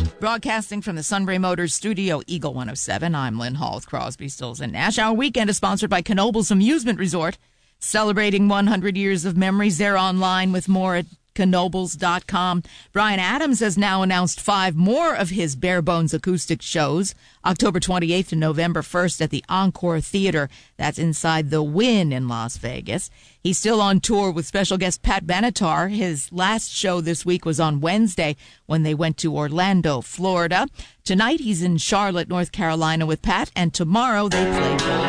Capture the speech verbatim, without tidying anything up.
Broadcasting from the Sunbury Motors studio, Eagle one oh seven, I'm Lynn Hall with Crosby, Stills, and Nash. Our weekend is sponsored by Knoebels Amusement Resort, celebrating one hundred years of memories. They're online with more at knoebels dot com. Bryan Adams has now announced five more of his Bare Bones acoustic shows, October twenty-eighth and November first at the Encore Theater. That's inside the Wynn in Las Vegas. He's still on tour with special guest Pat Benatar. His last show this week was on Wednesday when they went to Orlando, Florida. Tonight he's in Charlotte, North Carolina with Pat, and tomorrow they play